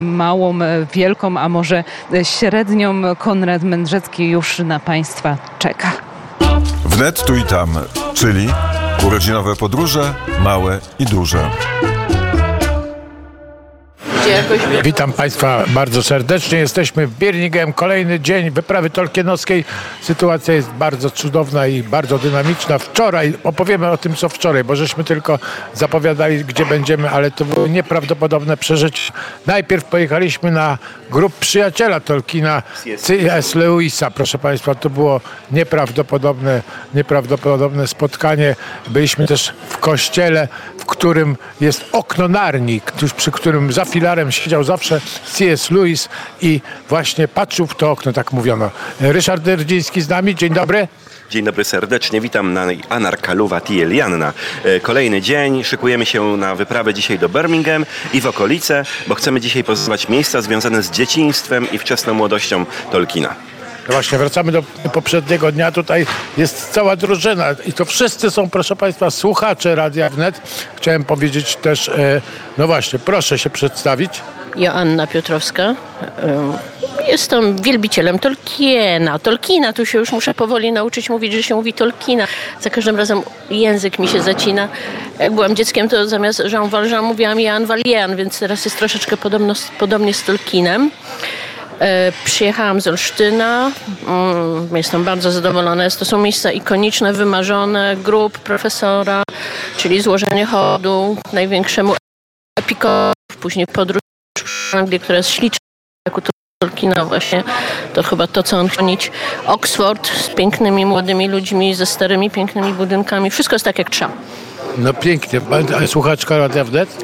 małą, wielką, a może średnią. Konrad Mędrzecki już na Państwa czeka. Wnet tu i tam, czyli urodzinowe podróże, małe i duże. Witam Państwa bardzo serdecznie. Jesteśmy w Birmingham. Kolejny dzień wyprawy tolkienowskiej. Sytuacja jest bardzo cudowna i bardzo dynamiczna. Wczoraj, opowiemy o tym, co wczoraj, bo żeśmy tylko zapowiadali, gdzie będziemy, ale to było nieprawdopodobne przeżycie. Najpierw pojechaliśmy na grup przyjaciela Tolkiena, C.S. Lewisa. Proszę Państwa, to było nieprawdopodobne spotkanie. Byliśmy też w kościele, w którym jest okno Narni, przy którym za filarem siedział zawsze C.S. Lewis i właśnie patrzył w to okno, tak mówiono. Ryszard Derdziński z nami, dzień dobry. Dzień dobry serdecznie, witam na Anarkaluwa Tielianna. Kolejny dzień, szykujemy się na wyprawę dzisiaj do Birmingham i w okolice, bo chcemy dzisiaj poznawać miejsca związane z dzieciństwem i wczesną młodością Tolkiena. No właśnie, wracamy do poprzedniego dnia. Tutaj jest cała drużyna i to wszyscy są, proszę Państwa, słuchacze Radia Wnet. Chciałem powiedzieć też, no właśnie, proszę się przedstawić. Joanna Piotrowska. Jestem wielbicielem Tolkiena. Tolkiena, tu się już muszę powoli nauczyć mówić, że się mówi Tolkiena. Za każdym razem język mi się zacina. Jak byłam dzieckiem, to zamiast Jean Valjean mówiłam Jan Valjean, więc teraz jest troszeczkę podobnie z Tolkienem. Przyjechałam z Olsztyna. Jestem bardzo zadowolona. To są miejsca ikoniczne, wymarzone. Grób profesora, czyli złożenie hołdu największemu epikowi, później podróż w Anglii, która jest śliczna, jak u Tolkiena właśnie. To chyba to, co on chronić. Oxford z pięknymi, młodymi ludźmi, ze starymi, pięknymi budynkami. Wszystko jest tak, jak trzeba. No pięknie. Słuchaczka Radia Wnet?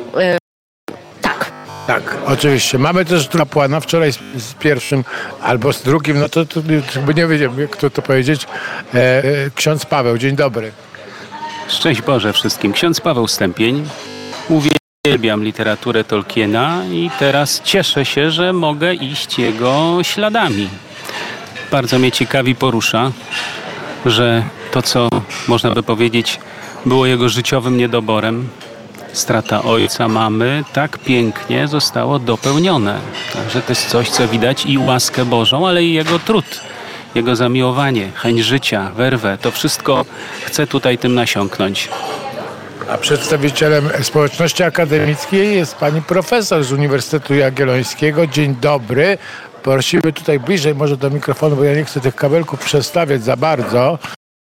Tak, oczywiście. Mamy też kapłana, wczoraj z pierwszym albo z drugim, no to nie wiedziałem, jak to powiedzieć. Ksiądz Paweł, dzień dobry. Szczęść Boże wszystkim. Ksiądz Paweł Stępień. Uwielbiam literaturę Tolkiena i teraz cieszę się, że mogę iść jego śladami. Bardzo mnie ciekawi porusza, że to, co można by powiedzieć było jego życiowym niedoborem, strata ojca, mamy, tak pięknie zostało dopełnione. Także to jest coś, co widać i łaskę Bożą, ale i jego trud, jego zamiłowanie, chęć życia, werwę. To wszystko chcę tutaj tym nasiąknąć. A przedstawicielem społeczności akademickiej jest pani profesor z Uniwersytetu Jagiellońskiego. Dzień dobry. Prosimy tutaj bliżej może do mikrofonu, bo ja nie chcę tych kabelków przestawiać za bardzo,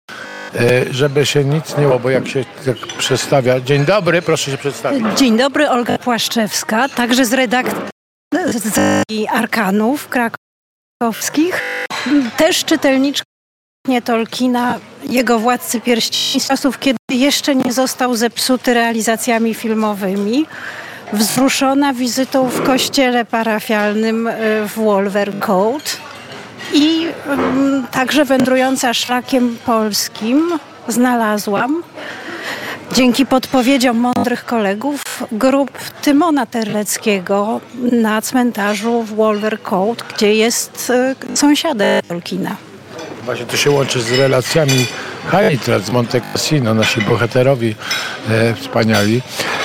żeby się nic nie było, bo jak się tak przestawia. Dzień dobry, proszę się przedstawić. Dzień dobry, Olga Płaszczewska, także z redakcji Arkanów krakowskich. Też czytelniczka Tolkiena, jego Władcy Pierścieni, z czasów, kiedy jeszcze nie został zepsuty realizacjami filmowymi. Wzruszona wizytą w kościele parafialnym w Wolvercote. I także wędrująca szlakiem polskim znalazłam, dzięki podpowiedziom mądrych kolegów, grób Tymona Terleckiego na cmentarzu w Wolvercote, gdzie jest sąsiadem Tolkiena. Właśnie to się łączy z relacjami Hanitra z Monte Cassino, nasi bohaterowie wspaniali.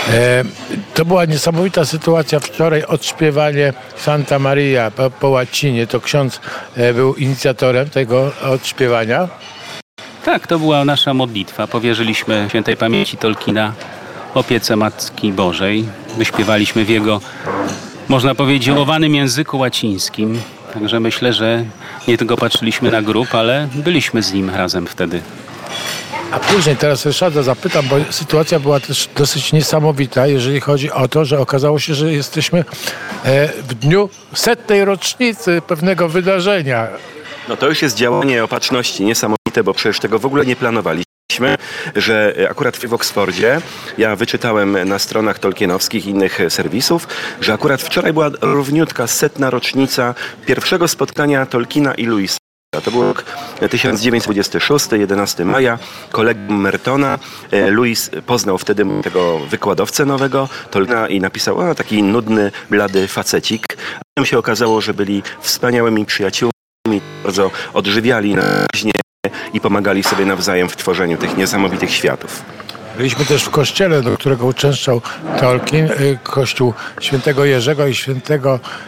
To była niesamowita sytuacja wczoraj, odśpiewanie Santa Maria po łacinie. To ksiądz był inicjatorem tego odśpiewania. Tak, to była nasza modlitwa. Powierzyliśmy świętej pamięci Tolkiena opiece Matki Bożej. Wyśpiewaliśmy w jego, można powiedzieć, ołowanym języku łacińskim. Także myślę, że nie tylko patrzyliśmy na grób, ale byliśmy z nim razem wtedy. A później teraz Ryszarda zapytam, bo sytuacja była też dosyć niesamowita, jeżeli chodzi o to, że okazało się, że jesteśmy w dniu 100. rocznicy pewnego wydarzenia. No to już jest działanie opatrzności niesamowite, bo przecież tego w ogóle nie planowaliśmy, że akurat w Oksfordzie, ja wyczytałem na stronach tolkienowskich i innych serwisów, że akurat wczoraj była równiutka 100. rocznica pierwszego spotkania Tolkiena i Lewisa. To był rok 1926, 11 maja, kolegium Mertona. Lewis poznał wtedy tego wykładowcę nowego, Tolkiena, i napisał taki nudny, blady facecik. A potem się okazało, że byli wspaniałymi przyjaciółmi, bardzo odżywiali na raźnie i pomagali sobie nawzajem w tworzeniu tych niesamowitych światów. Byliśmy też w kościele, do którego uczęszczał Tolkien, kościół świętego Jerzego i świętego